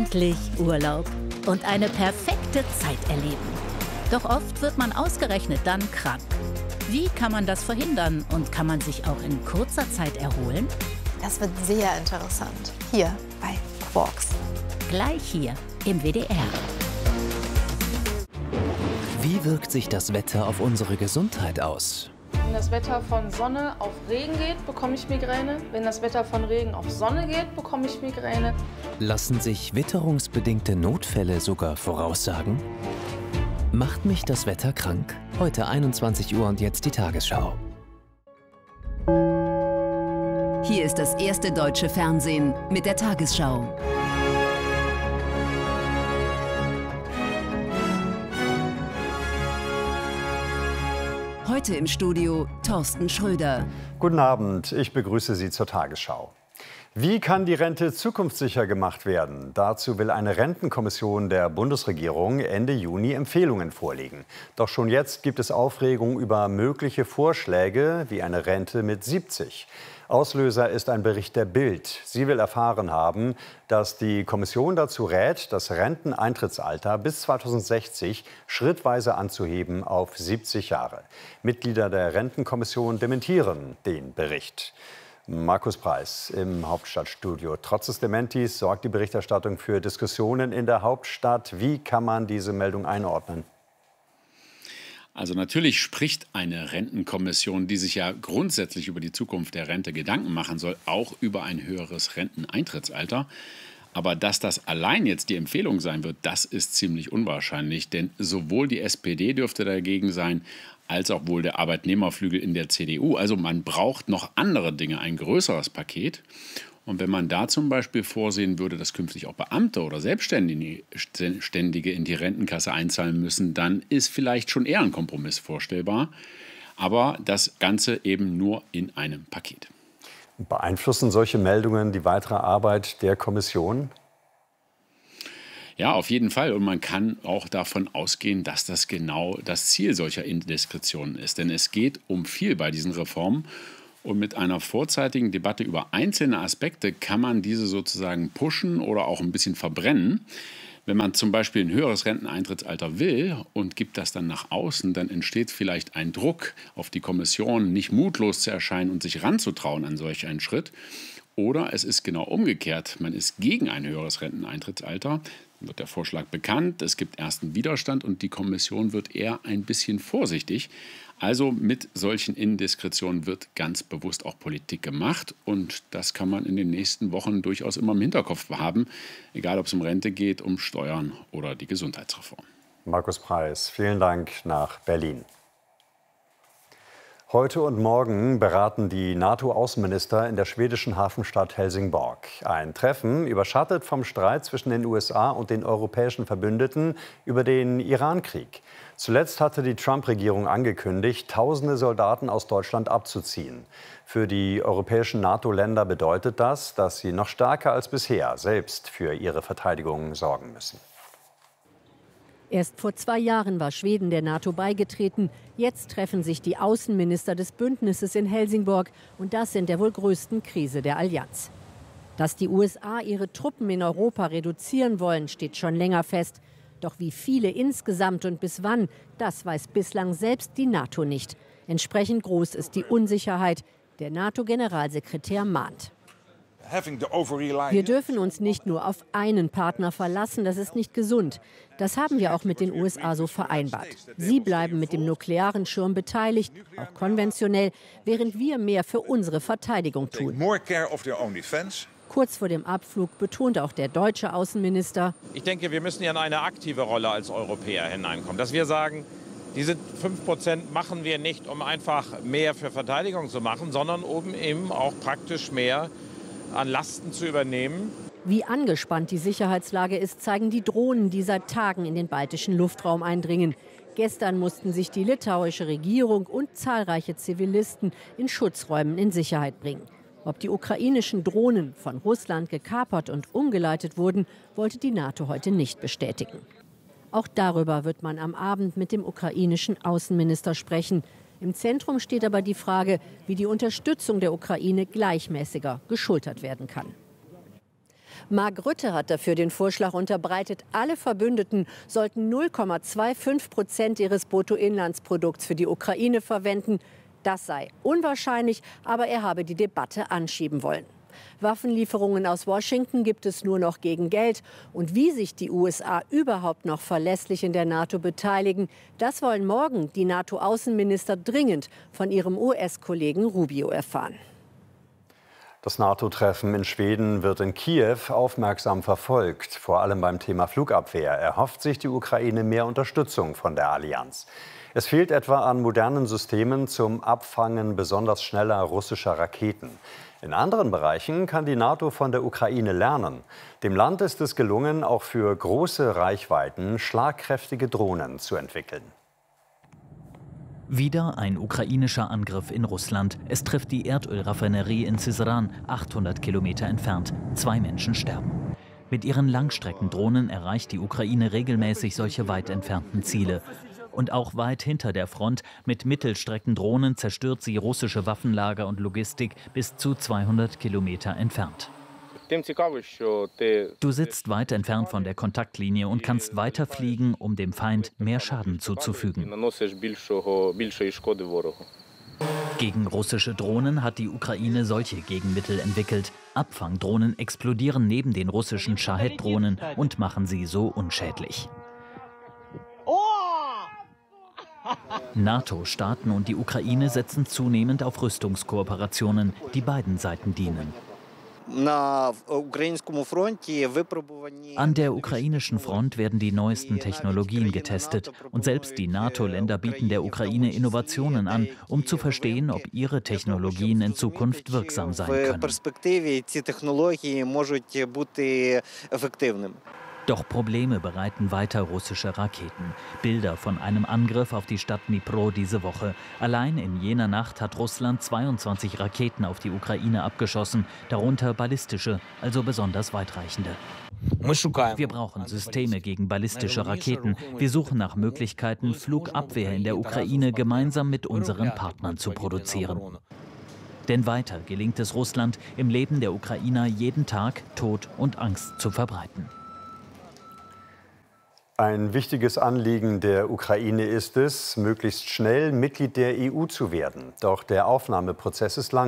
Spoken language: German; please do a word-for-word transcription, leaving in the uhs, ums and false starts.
Endlich Urlaub und eine perfekte Zeit erleben. Doch oft wird man ausgerechnet dann krank. Wie kann man das verhindern und kann man sich auch in kurzer Zeit erholen? Das wird sehr interessant. Hier bei Quarks. Gleich hier im W D R. Wie wirkt sich das Wetter auf unsere Gesundheit aus? Wenn das Wetter von Sonne auf Regen geht, bekomme ich Migräne. Wenn das Wetter von Regen auf Sonne geht, bekomme ich Migräne. Lassen sich witterungsbedingte Notfälle sogar voraussagen? Macht mich das Wetter krank? Heute einundzwanzig Uhr und jetzt die Tagesschau. Hier ist das erste deutsche Fernsehen mit der Tagesschau. Heute im Studio Thorsten Schröder. Guten Abend, ich begrüße Sie zur Tagesschau. Wie kann die Rente zukunftssicher gemacht werden? Dazu will eine Rentenkommission der Bundesregierung Ende Juni Empfehlungen vorlegen. Doch schon jetzt gibt es Aufregung über mögliche Vorschläge wie eine Rente mit siebzig. Auslöser ist ein Bericht der Bild. Sie will erfahren haben, dass die Kommission dazu rät, das Renteneintrittsalter bis zweitausendsechzig schrittweise anzuheben auf siebzig Jahre. Mitglieder der Rentenkommission dementieren den Bericht. Markus Preis im Hauptstadtstudio. Trotz des Dementis sorgt die Berichterstattung für Diskussionen in der Hauptstadt. Wie kann man diese Meldung einordnen? Also natürlich spricht eine Rentenkommission, die sich ja grundsätzlich über die Zukunft der Rente Gedanken machen soll, auch über ein höheres Renteneintrittsalter. Aber dass das allein jetzt die Empfehlung sein wird, das ist ziemlich unwahrscheinlich. Denn sowohl die S P D dürfte dagegen sein, als auch wohl der Arbeitnehmerflügel in der C D U. Also man braucht noch andere Dinge, ein größeres Paket. Und wenn man da zum Beispiel vorsehen würde, dass künftig auch Beamte oder Selbstständige in die Rentenkasse einzahlen müssen, dann ist vielleicht schon eher ein Kompromiss vorstellbar. Aber das Ganze eben nur in einem Paket. Beeinflussen solche Meldungen die weitere Arbeit der Kommission? Ja, auf jeden Fall. Und man kann auch davon ausgehen, dass das genau das Ziel solcher Indiskretionen ist. Denn es geht um viel bei diesen Reformen. Und mit einer vorzeitigen Debatte über einzelne Aspekte kann man diese sozusagen pushen oder auch ein bisschen verbrennen. Wenn man zum Beispiel ein höheres Renteneintrittsalter will und gibt das dann nach außen, dann entsteht vielleicht ein Druck auf die Kommission, nicht mutlos zu erscheinen und sich ranzutrauen an solch einen Schritt. Oder es ist genau umgekehrt, man ist gegen ein höheres Renteneintrittsalter. Dann wird der Vorschlag bekannt, es gibt ersten Widerstand und die Kommission wird eher ein bisschen vorsichtig. Also mit solchen Indiskretionen wird ganz bewusst auch Politik gemacht und das kann man in den nächsten Wochen durchaus immer im Hinterkopf haben, egal ob es um Rente geht, um Steuern oder die Gesundheitsreform. Markus Preis, vielen Dank nach Berlin. Heute und morgen beraten die NATO-Außenminister in der schwedischen Hafenstadt Helsingborg. Ein Treffen überschattet vom Streit zwischen den U S A und den europäischen Verbündeten über den Iran-Krieg. Zuletzt hatte die Trump-Regierung angekündigt, tausende Soldaten aus Deutschland abzuziehen. Für die europäischen NATO-Länder bedeutet das, dass sie noch stärker als bisher selbst für ihre Verteidigung sorgen müssen. Erst vor zwei Jahren war Schweden der NATO beigetreten. Jetzt treffen sich die Außenminister des Bündnisses in Helsingborg und das in der wohl größten Krise der Allianz. Dass die U S A ihre Truppen in Europa reduzieren wollen, steht schon länger fest. Doch wie viele insgesamt und bis wann, das weiß bislang selbst die NATO nicht. Entsprechend groß ist die Unsicherheit. Der NATO-Generalsekretär mahnt. Wir dürfen uns nicht nur auf einen Partner verlassen, das ist nicht gesund. Das haben wir auch mit den U S A so vereinbart. Sie bleiben mit dem nuklearen Schirm beteiligt, auch konventionell, während wir mehr für unsere Verteidigung tun. Kurz vor dem Abflug betont auch der deutsche Außenminister: Ich denke, wir müssen ja in eine aktive Rolle als Europäer hineinkommen. Dass wir sagen, diese fünf Prozent machen wir nicht, um einfach mehr für Verteidigung zu machen, sondern um eben auch praktisch mehr an Lasten zu übernehmen. Wie angespannt die Sicherheitslage ist, zeigen die Drohnen, die seit Tagen in den baltischen Luftraum eindringen. Gestern mussten sich die litauische Regierung und zahlreiche Zivilisten in Schutzräumen in Sicherheit bringen. Ob die ukrainischen Drohnen von Russland gekapert und umgeleitet wurden, wollte die NATO heute nicht bestätigen. Auch darüber wird man am Abend mit dem ukrainischen Außenminister sprechen. Im Zentrum steht aber die Frage, wie die Unterstützung der Ukraine gleichmäßiger geschultert werden kann. Mark Rutte hat dafür den Vorschlag unterbreitet, alle Verbündeten sollten null Komma fünfundzwanzig Prozent ihres Bruttoinlandsprodukts für die Ukraine verwenden. Das sei unwahrscheinlich, aber er habe die Debatte anschieben wollen. Waffenlieferungen aus Washington gibt es nur noch gegen Geld. Und wie sich die U S A überhaupt noch verlässlich in der NATO beteiligen, das wollen morgen die NATO-Außenminister dringend von ihrem U S-Kollegen Rubio erfahren. Das NATO-Treffen in Schweden wird in Kiew aufmerksam verfolgt. Vor allem beim Thema Flugabwehr erhofft sich die Ukraine mehr Unterstützung von der Allianz. Es fehlt etwa an modernen Systemen zum Abfangen besonders schneller russischer Raketen. In anderen Bereichen kann die NATO von der Ukraine lernen. Dem Land ist es gelungen, auch für große Reichweiten schlagkräftige Drohnen zu entwickeln. Wieder ein ukrainischer Angriff in Russland. Es trifft die Erdölraffinerie in Syzran, achthundert Kilometer entfernt. Zwei Menschen sterben. Mit ihren Langstreckendrohnen erreicht die Ukraine regelmäßig solche weit entfernten Ziele. Und auch weit hinter der Front mit Mittelstreckendrohnen zerstört sie russische Waffenlager und Logistik bis zu zweihundert Kilometer entfernt. Du sitzt weit entfernt von der Kontaktlinie und kannst weiter fliegen, um dem Feind mehr Schaden zuzufügen. Gegen russische Drohnen hat die Ukraine solche Gegenmittel entwickelt. Abfangdrohnen explodieren neben den russischen Shahed-Drohnen und machen sie so unschädlich. NATO-Staaten und die Ukraine setzen zunehmend auf Rüstungskooperationen, die beiden Seiten dienen. An der ukrainischen Front werden die neuesten Technologien getestet. Und selbst die NATO-Länder bieten der Ukraine Innovationen an, um zu verstehen, ob ihre Technologien in Zukunft wirksam sein können. Doch Probleme bereiten weiter russische Raketen. Bilder von einem Angriff auf die Stadt Dnipro diese Woche. Allein in jener Nacht hat Russland zweiundzwanzig Raketen auf die Ukraine abgeschossen, darunter ballistische, also besonders weitreichende. Wir brauchen Systeme gegen ballistische Raketen. Wir suchen nach Möglichkeiten, Flugabwehr in der Ukraine gemeinsam mit unseren Partnern zu produzieren. Denn weiter gelingt es Russland, im Leben der Ukrainer jeden Tag Tod und Angst zu verbreiten. Ein wichtiges Anliegen der Ukraine ist es, möglichst schnell Mitglied der E U zu werden. Doch der Aufnahmeprozess ist lang.